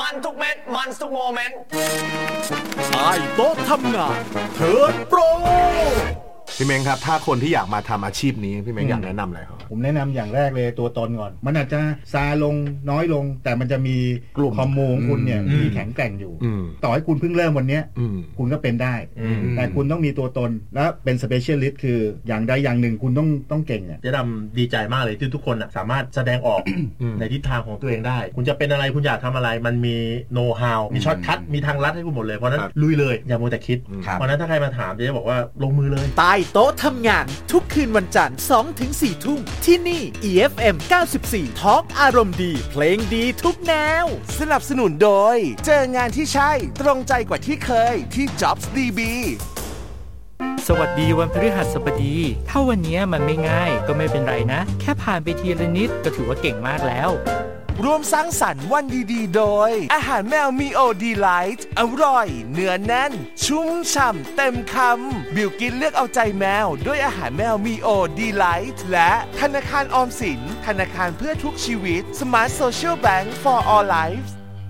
มันทุกเม็ดมันทุกโมเมนต์ใต้โต๊ะทำงานเทิร์นโปรพี่เม้งครับถ้าคนที่อยากมาทำอาชีพนี้พี่เม้งอยากแนะนำอะไรครับผมแนะนำอย่างแรกเลยตัวตนก่อนมันอาจจะซาลงน้อยลงแต่มันจะมีกลุ่มคอมมูของคุณเนี่ยที่แข็งแกร่งอยู่ต่อให้คุณเพิ่งเริ่มวันนี้คุณก็เป็นได้แต่คุณต้องมีตัวตนและเป็นสเปเชียลิสต์คืออย่างใดอย่างหนึ่งคุณต้องเก่งเนี่ยจะทำดีใจมากเลยที่ทุกคนสามารถแสดงออก ในทิศทางของตัวเองได้คุณจะเป็นอะไรคุณอยากทำอะไรมันมีโน้ตฮาวมีช็อตคัทมีทางลัดให้คุณหมดเลยเพราะนั้นลุยเลยอย่ามัวแต่คิดเพราะนั้นถ้าใครมาถามจะบอกว่าลงมือเลยใต้โต๊ะทำงานทุกคืนวันจันทร์ 2-4 ทุ่มที่นี่ EFM 94 Talk อารมณ์ดีเพลงดีทุกแนวสนับสนุนโดยเจองานที่ใช่ตรงใจกว่าที่เคยที่ Jobs DB สวัสดีวันพฤหัสบดีถ้าวันนี้มันไม่ง่ายก็ไม่เป็นไรนะแค่ผ่านไปทีละนิดก็ถือว่าเก่งมากแล้วร่วมสร้างสรรค์วันดีๆโดยอาหารแมวมีโอดีไลท์อร่อยเนื้อแน่นชุ่มฉ่ำเต็มคำบิวกินเลือกเอาใจแมวด้วยอาหารแมวมีโอดีไลท์และธนาคารออมสินธนาคารเพื่อทุกชีวิต Smart Social Bank for All Lives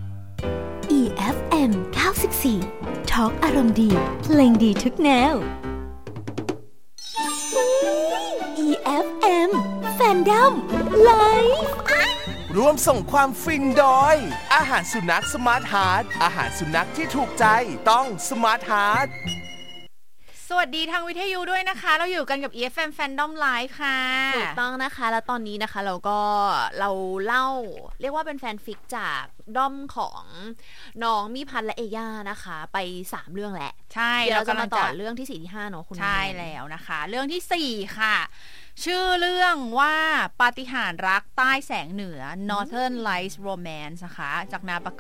EFM 94 Talk อารมณ์ดีเพลงดีทุกแนว EFM Fandom Live ร่วมส่งความฟินโดยอาหารสุนัขสมาร์ทฮาร์ทอาหารสุนัขที่ถูกใจต้องสมาร์ทฮาร์ทสวัสดีทางวิทยุด้วยนะคะเราอยู่กันกับ EFM Fandom Live ค่ะถูกต้องนะคะแล้วตอนนี้นะคะเราเล่าเรียกว่าเป็นแฟนฟิกจากด้อมของน้องมิพันธ์และเอย่านะคะไป3เรื่องแหละใช่เราจะมาต่อเรื่องที่4ที่5เนาะคุณใช่แล้วนะคะเรื่องที่4ค่ะชื่อเรื่องว่าปาฏิหาริย์รักใต้แสงเหนือ Northern Lights Romance นะคะจากนามปาก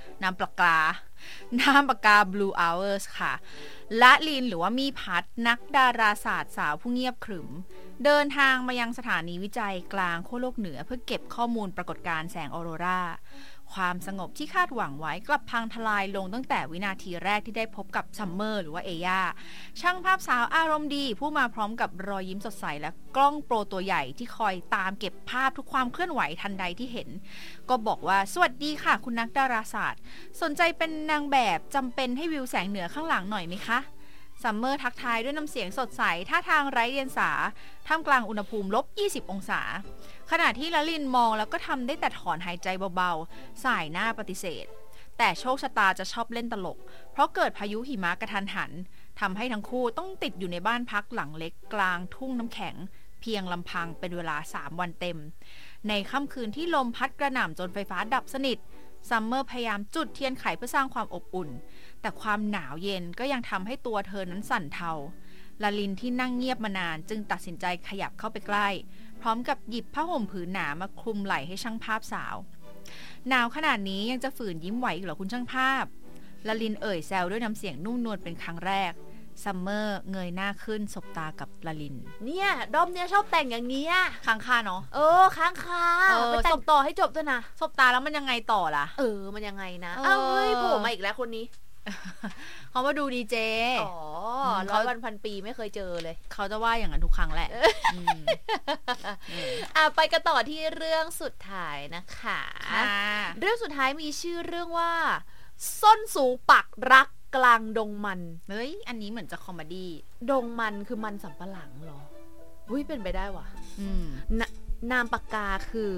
กา Blue Hours ค่ะละลินหรือว่ามีพัฒนักดาราศาสตร์สาวผู้เงียบขรึมเดินทางมายังสถานีวิจัยกลางขั้วโลกเหนือเพื่อเก็บข้อมูลปรากฏการณ์แสงออโรราความสงบที่คาดหวังไว้กลับพังทลายลงตั้งแต่วินาทีแรกที่ได้พบกับซัมเมอร์หรือว่าเอย่าช่างภาพสาวอารมณ์ดีผู้มาพร้อมกับรอยยิ้มสดใสและกล้องโปรตัวใหญ่ที่คอยตามเก็บภาพทุกความเคลื่อนไหวทันใดที่เห็นก็บอกว่าสวัสดีค่ะคุณนักดาราศาสตร์สนใจเป็นนางแบบจำเป็นให้วิวแสงเหนือข้างหลังหน่อยไหมคะซัมเมอร์ทักทายด้วยน้ำเสียงสดใสท่าทางไร้เดียงสาท่ามกลางอุณหภูมิ-20 องศาขณะที่ละลินมองแล้วก็ทำได้แต่ถอนหายใจเบาๆส่ายหน้าปฏิเสธแต่โชคชะตาจะชอบเล่นตลกเพราะเกิดพายุหิมะกระทันหันทำให้ทั้งคู่ต้องติดอยู่ในบ้านพักหลังเล็กกลางทุ่งน้ำแข็งเพียงลำพังเป็นเวลา3 วันเต็มในค่ำคืนที่ลมพัดกระหน่ำจนไฟฟ้าดับสนิทซัมเมอร์พยายามจุดเทียนไขเพื่อสร้างความอบอุ่นแต่ความหนาวเย็นก็ยังทำให้ตัวเธอนั้นสั่นเทาละลินที่นั่งเงียบมานานจึงตัดสินใจขยับเข้าไปใกล้พร้อมกับหยิบผ้าห่มผืนหนามาคลุมไหล่ให้ช่างภาพสาวหนาวขนาดนี้ยังจะฝืนยิ้มไหวอีกเหรอคุณช่างภาพละลินเอ่ยแซวด้วยน้ำเสียงนุ่มนวลเป็นครั้งแรกซัมเมอร์เงยหน้าขึ้นสบตากับละลินเนี่ยด้อมเนี่ยชอบแต่งอย่างเงี้ยค้างคาเนาะค้างคาไปแต่งต่อให้จบด้วยนะสบตาแล้วมันยังไงต่อล่ะมันยังไงนะเฮ้ยโผล่มาอีกแล้วคนนี้เขามาดูดีเจ 100 วันพันปีไม่เคยเจอเลยเขาจะว่าอย่างนั้นทุกครั้งแหละไปกันต่อที่เรื่องสุดท้ายนะคะเรื่องสุดท้ายมีชื่อเรื่องว่าส้นสูงปักรักกลางดงมันเฮ้ยอันนี้เหมือนจะคอมเมดี้ดงมันคือมันสำปะหลังเหรออุ้ยเป็นไปได้ว่ะนามปากกาคือ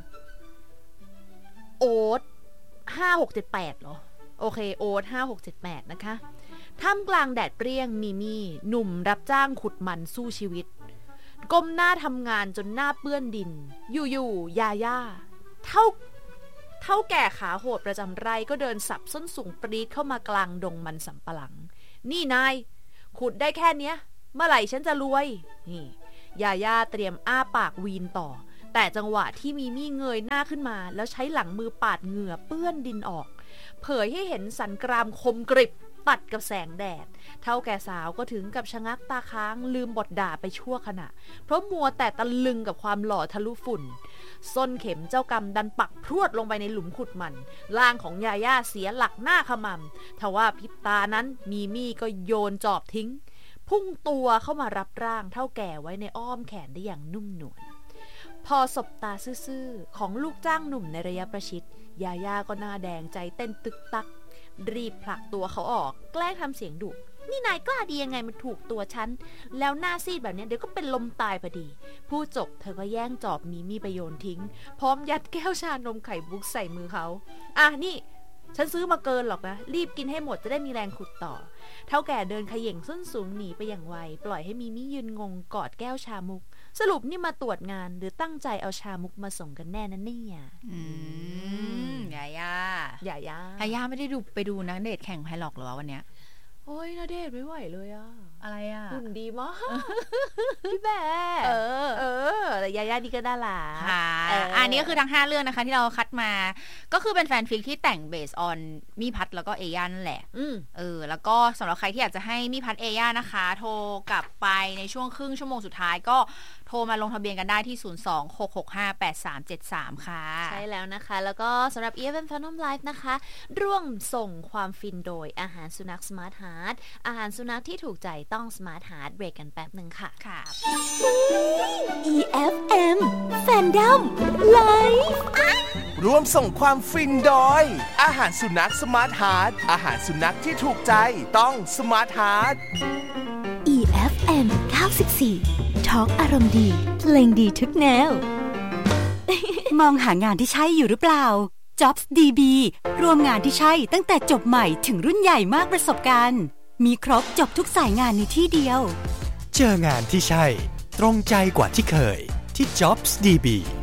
โอ๊ต5678เหรอโอเคโอ๊ต5678นะคะท่ามกลางแดดเปรี้ยงมีมี่หนุ่มรับจ้างขุดมันสู้ชีวิตก้มหน้าทำงานจนหน้าเปื้อนดินอยู่ๆยาย่าเท่าแก่ขาโหดประจำไร่ก็เดินสับส้นสูงปรี๊ดเข้ามากลางดงมันสำปะหลังนี่นายขุดได้แค่เนี้ยเมื่อไหร่ฉันจะรวยนี่ยาย่าเตรียมอ้าปากวีนต่อแต่จังหวะที่มีมี่เงยหน้าขึ้นมาแล้วใช้หลังมือปาดเหงื่อเปื้อนดินออกเผยให้เห็นสันกรามคมกริบตัดกับแสงแดดเท่าแก่สาวก็ถึงกับชะงักตาค้างลืมบทด่าไปชั่วขณะเพราะมัวแต่ตะลึงกับความหล่อทะลุฝุ่นส้นเข็มเจ้ากรรมดันปักพรวดลงไปในหลุมขุดมันร่างของยาย่าเสียหลักหน้าขมำทว่าพริบตานั้นมีมี่ก็โยนจอบทิ้งพุ่งตัวเข้ามารับร่างเท่าแก่ไว้ในอ้อมแขนได้อย่างนุ่มนวลพอสบตาซื่อๆของลูกจ้างหนุ่มในระยะประชิดยาย่าก็หน้าแดงใจเต้นตึกตักรีบผลักตัวเขาออกแกล้งทำเสียงดุนี่นายกล้าดียังไงมาถูกตัวฉันแล้วหน้าซีดแบบนี้เดี๋ยวก็เป็นลมตายพอดีพูดจบเธอก็แย่งจอบมีมี่ไปโยนทิ้งพร้อมยัดแก้วชานมไข่มุกใส่มือเขานี่ฉันซื้อมาเกินหรอกนะรีบกินให้หมดจะได้มีแรงขุดต่อเท่าแก่เดินเขย่งส้นสูงหนีไปอย่างไวปล่อยให้มีมี่ยืนงงกอดแก้วชามุกสรุปนี่มาตรวจงานหรือตั้งใจเอาชามุกมาส่งกันแน่นั่นเนี่ยยาย่าไม่ได้ไปดูนักเดทแข่งไพลอกหรอวันเนี้ยโอ้ยณเดชน์ไม่ไหวเลยอะไรหุ่นดีมากพี่แบแต่ยาย่าดีก็น่ารักอันนี้ก็คือทั้ง5เรื่องนะคะที่เราคัดมาก็คือเป็นแฟนฟิกที่แต่งเบสออนมีพัดแล้วก็เอย่านั่นแหละแล้วก็สำหรับใครที่อยากจะให้มีพัดเอย่านะคะโทรกลับไปในช่วงครึ่งชั่วโมงสุดท้ายก็โทรมาลงทะเบียนกันได้ที่02-665-8373ค่ะใช่แล้วนะคะแล้วก็สำหรับ EFM Phantom Live นะคะร่วมส่งความฟินโดยอาหารสุนัข Smart Heart อาหารสุนัขที่ถูกใจต้อง Smart Heart เบรกกันแป๊บนึงค่ะค่ะ EFM Fandom Live ร่วมส่งความฟินโดยอาหารสุนัข Smart Heart อาหารสุนัขที่ถูกใจต้อง Smart Heart EFM 94 Talk อารมณ์ดีเพลงดีทุกแนวมองหางานที่ใช่อยู่หรือเปล่า Jobs DB รวมงานที่ใช่ตั้งแต่จบใหม่ถึงรุ่นใหญ่มากประสบการณ์มีครบจบทุกสายงานในที่เดียวเจองานที่ใช่ตรงใจกว่าที่เคยที่ Jobs DB